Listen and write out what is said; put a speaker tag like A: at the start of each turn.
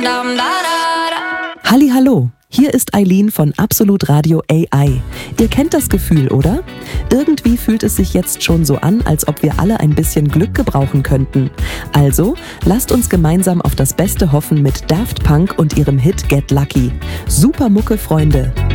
A: Hallihallo, hier ist Eileen von Absolut Radio AI. Ihr kennt das Gefühl, oder? Irgendwie fühlt es sich jetzt schon so an, als ob wir alle ein bisschen Glück gebrauchen könnten. Also, lasst uns gemeinsam auf das Beste hoffen mit Daft Punk und ihrem Hit Get Lucky. Super Mucke, Freunde!